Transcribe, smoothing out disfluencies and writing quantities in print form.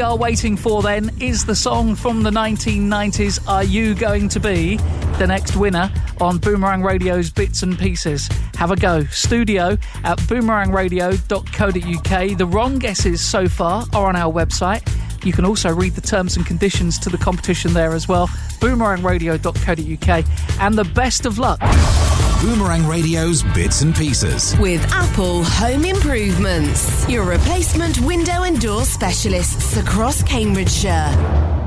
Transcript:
are waiting for then is the song from the 1990s. Are you going to be the next winner on Boomerang Radio's Bits and Pieces? Have a go. Studio at boomerangradio.co.uk. The wrong guesses so far are on our website. You can also read the terms and conditions to the competition there as well. boomerangradio.co.uk. And the best of luck. Boomerang Radio's Bits and Pieces. With Apple Home Improvements, your replacement window and door specialists across Cambridgeshire.